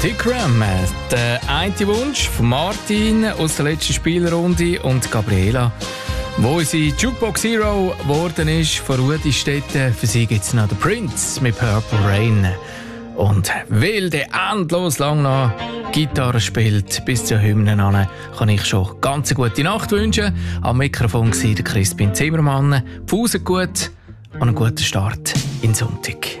Tikram, der eine Wunsch von Martin aus der letzten Spielrunde und Gabriela, wo unsere Jukebox Hero geworden ist, von Rudi Stetten. Für sie gibt es noch den Prince mit Purple Rain. Und weil der endlos lang noch Gitarre spielt, bis zur Hymne an, kann ich schon ganz eine gute Nacht wünschen. Am Mikrofon war der Crispin Zimmermann. Pause gut und einen guten Start in den Sonntag.